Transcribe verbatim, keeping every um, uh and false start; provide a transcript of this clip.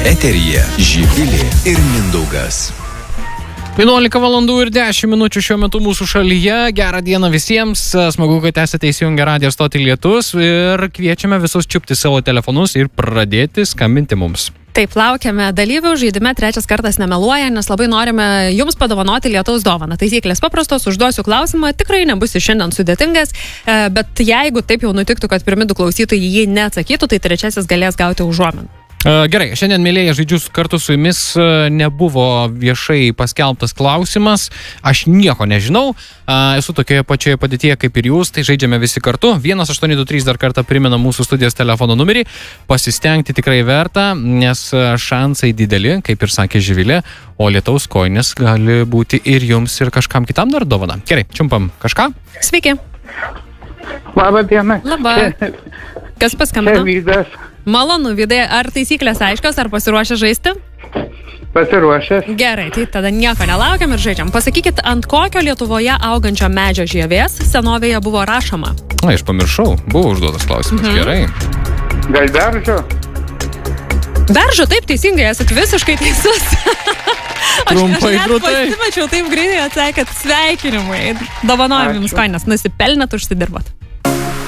Eteryje Živilė ir Mindaugas. vienuolika valandų ir dešimt minučių šiuo metu mūsų šalyje. Gerą dieną visiems. Smagu, kad esate įsijungę radijo stotį Lietus ir kviečiame visus čiupti savo telefonus ir pradėti skambinti mums. Taip, laukiame dalyvių. Žaidime trečias kartas nemeluoja, nes labai norime jums padovanoti lietaus dovaną. Taisyklės paprastos, užduosiu klausimą, tikrai nebus jis šiandien sudėtingas, bet jeigu taip jau nutiktų, kad pirmi du klausytojai jį neatsakytų, tai trečiasis galės gauti užuominą. Gerai, šiandien, mėlėjai, žaidžiu kartu su jumis, nebuvo viešai paskelbtas klausimas, aš nieko nežinau, esu tokioje pačioje padėtyje kaip ir jūs, tai žaidžiame visi kartu. vienas aštuoni du trys dar kartą primena mūsų studijos telefono numerį, pasistengti tikrai verta, nes šansai dideli, kaip ir sakė Živilė, o lietaus kojinės gali būti ir jums, ir kažkam kitam dar dovana. Gerai, čiumpam kažką. Sveiki. Labą dieną. Labą. Kas paskambino? Čia Vydas. Malonu, Vydai, ar taisyklės aiškios, ar pasiruošę žaisti? Pasiruošęs. Gerai, tai tada nieko nelaukiam ir žaidžiam. Pasakykit, ant kokio Lietuvoje augančio medžio žievės senovėje buvo rašoma? Na, aš pamiršau, buvo užduotas klausimas. Mhm. Gerai. Gal beržo? Beržo, taip, teisingai, esat visiškai teisus. Trumpai, aš, aš drūtai. Pasimačiau, taip greitai atsakėt, sveikinimai. Dovanojam jums kojines, nusipelnėt, užsidirbat.